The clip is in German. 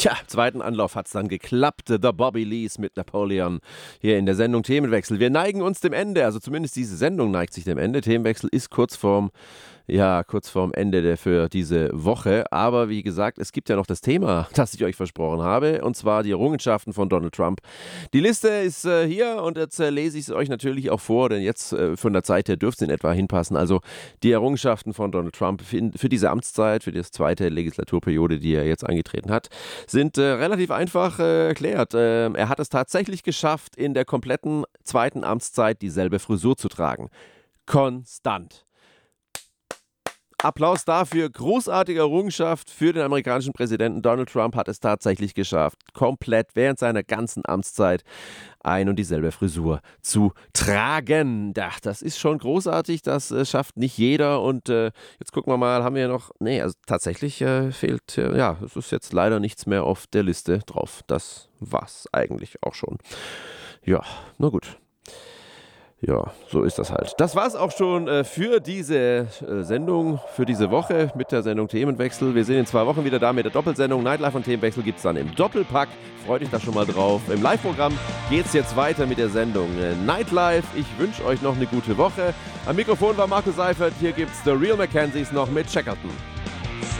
Tja, im zweiten Anlauf hat es dann geklappt. The Bobby Lees mit Napoleon hier in der Sendung Themenwechsel. Wir neigen uns dem Ende, also zumindest diese Sendung neigt sich dem Ende. Themenwechsel ist kurz vorm Ende für diese Woche. Aber wie gesagt, es gibt ja noch das Thema, das ich euch versprochen habe, und zwar die Errungenschaften von Donald Trump. Die Liste ist hier und jetzt lese ich es euch natürlich auch vor, denn jetzt von der Zeit her dürfte es in etwa hinpassen. Also die Errungenschaften von Donald Trump für diese Amtszeit, für die zweite Legislaturperiode, die er jetzt angetreten hat, sind relativ einfach erklärt. Er hat es tatsächlich geschafft, in der kompletten zweiten Amtszeit dieselbe Frisur zu tragen. Konstant. Applaus dafür. Großartige Errungenschaft für den amerikanischen Präsidenten. Donald Trump hat es tatsächlich geschafft, komplett während seiner ganzen Amtszeit ein und dieselbe Frisur zu tragen. Ja, das ist schon großartig, das schafft nicht jeder. Und jetzt gucken wir mal, haben wir noch, also tatsächlich fehlt, es ist jetzt leider nichts mehr auf der Liste drauf. Das war's eigentlich auch schon. Ja, na gut. Ja, so ist das halt. Das war's auch schon für diese Sendung, für diese Woche mit der Sendung Themenwechsel. Wir sind in 2 Wochen wieder da mit der Doppelsendung. Nightlife und Themenwechsel gibt es dann im Doppelpack. Freut euch da schon mal drauf. Im Live-Programm geht's jetzt weiter mit der Sendung Nightlife. Ich wünsche euch noch eine gute Woche. Am Mikrofon war Markus Seifert. Hier gibt's The Real Mackenzies noch mit Shackleton.